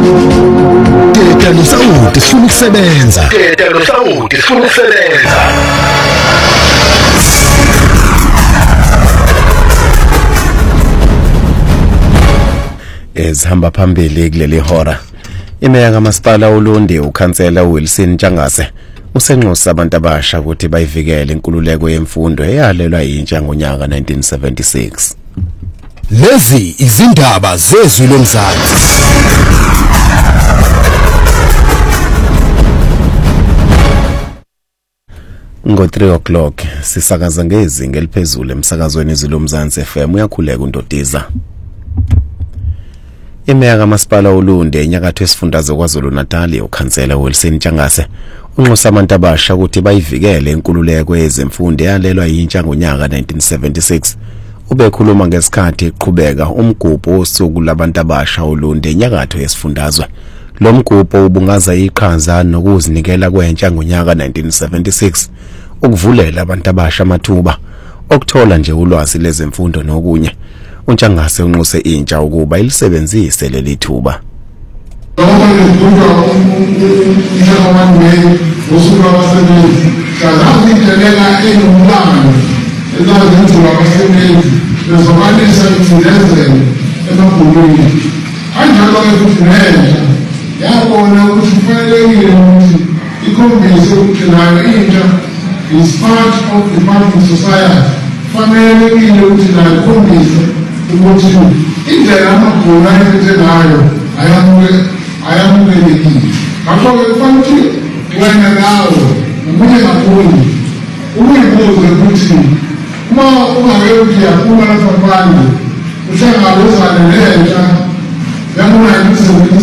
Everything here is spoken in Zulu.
Teta noSawoti sifuna ukusebenza. Teta noSawoti sifuna ukusebenza. Ezihamba phambili kuleli hora. Imeya kaMasipala uLundi ukhansela uWilson Ntshangase usenxusa abantu abasha ukuthi bayivikele inkululeko yemfundo eyalelwa yintsha ngonyaka 1976. Lezi izindaba zezwi lomzansi. Ngo 3 o'clock sisakaza ngezinga eliphezulu emsakazweni izwi lomzansi FM uyakhuleka uNdodiza. Imeya kaMasipala uLundi enyakatho esifundazwe KwaZulu-Natal ukhansela uWilson Ntshangase unxusa abantu abasha ukuthi bayivikele inkululeko yezemfundo eyalelwa yintsha ngonyaka 1976. Ubekhuluma ngesikhathi eqhubeka umgubho osuku labantu abasha uLundi enyakatho yesifundazwe. Lo mgubho ubungaza iqhaza nokuzinikela kwentsha ngonyaka 1976 ukuvulela abantu abasha amathuba okuthola nje ulwazi lezemfundo nokunye. uNtshangase unxuse intsha ukuba ilisebenzise leli thuba. is part of the part of society. Family ukuthi la khombisa ukuthi indlela amagula ayethe ngayo ayamukelekile. Ngakho-ke kufanele wena nawe ubuye ngakhona uyibuze ukuthi uma ungake uyaphuma lapha phandle uhlangabezane nentsha yangu-1976